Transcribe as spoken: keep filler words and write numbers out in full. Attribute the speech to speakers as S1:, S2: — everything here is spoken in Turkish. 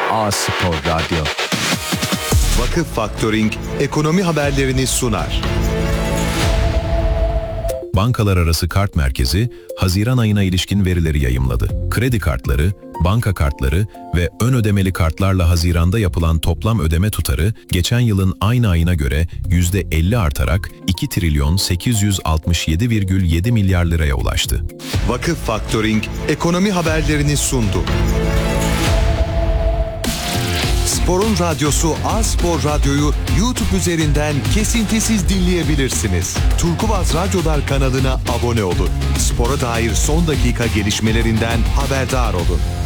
S1: A Spor Radyo.
S2: Vakıf Faktöring ekonomi haberlerini sunar.
S3: Bankalar Arası Kart Merkezi, Haziran ayına ilişkin verileri yayımladı. Kredi kartları, banka kartları ve ön ödemeli kartlarla Haziran'da yapılan toplam ödeme tutarı, geçen yılın aynı ayına göre yüzde elli artarak iki trilyon sekiz yüz altmış yedi virgül yedi milyar liraya ulaştı.
S2: Vakıf Faktöring ekonomi haberlerini sundu. Spor'un radyosu A Spor Radyo'yu YouTube üzerinden kesintisiz dinleyebilirsiniz. Turkuaz Radyolar kanalına abone olun. Spora dair son dakika gelişmelerinden haberdar olun.